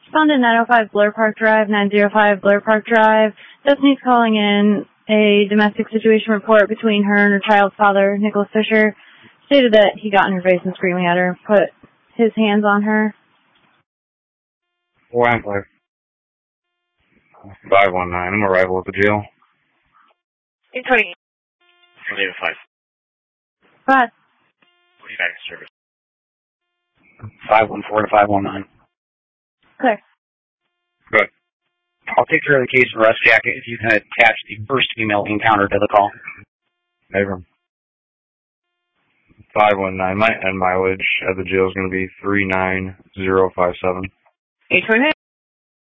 Respondent 905 Blair Park Drive, 905 Blair Park Drive. Destiny's calling in a domestic situation report between her and her child's father, Nicholas Fisher. Stated that he got in her face and screaming at her, put his hands on her. 415. 519. I'm arrival at the jail. 820. 5. 5. What back in service? 514 to 519. Clear. Good. I'll take care of the case and arrest jacket if you can attach the first female encounter to the call. Abram. 519. My end mileage at the jail is going to be 39057. 820.